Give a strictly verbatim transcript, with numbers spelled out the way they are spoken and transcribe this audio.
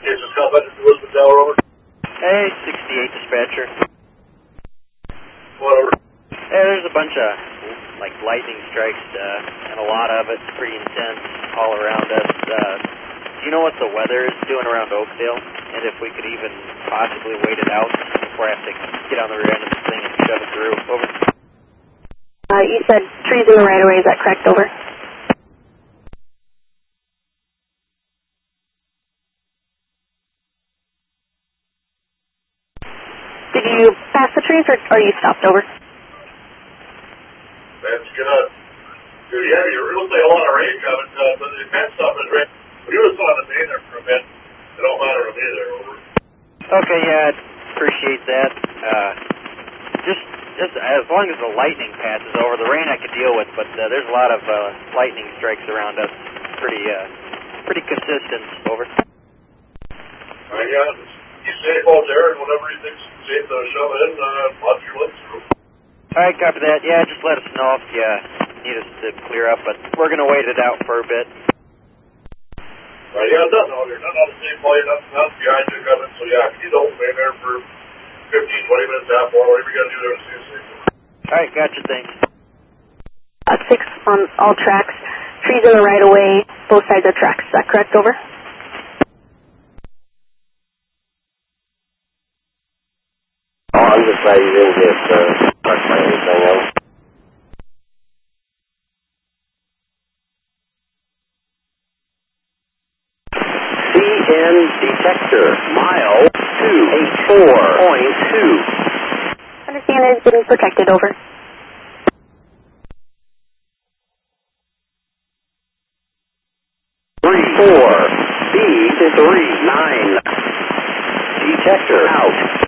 It's just how much to Elizabeth Tower, over. Hey, sixty-eight dispatcher. Whatever. Hey, there's a bunch of, like, lightning strikes, uh, and a lot of it's pretty intense all around us. Uh, do you know what the weather is doing around Oakdale? And if we could even possibly wait it out before I have to get on the rear end of this thing and shove it through? Over. Uh, you said trees in the right of way, is that correct? Over. Did you pass the trees, or are you stopped? Over. That's good. Dude, yeah, you really say a lot of rain coming, uh, but the event stuff is rain. But you were on the day there for a bit. It don't matter to me there, over. Okay, yeah, appreciate that. Uh, just, just as long as the lightning passes over, the rain I could deal with, but uh, there's a lot of uh, lightning strikes around us. Pretty, uh, pretty consistent. Over. I got it. You safe out there, and whenever you think's safe to shove it in, uh, watch your lips through. All right, copy that. Yeah, just let us know if you need us to clear up, but we're going to wait it out for a bit. Right, yeah, nothing out here. Nothing on the same plane, nothing, nothing behind you coming. So, yeah, you don't stay there for fifteen, twenty minutes, half hour, whatever you got to do there to see us safe. All right, gotcha, thanks. Uh, six on all tracks. Trees in the right of way, both sides of tracks. Is that correct? Over. Oh, I'm just glad you didn't get uh, struck by anything else. C N detector, mile two eighty-four point two. Understand it is getting protected. Over. Three four, speed three nine. Detector out.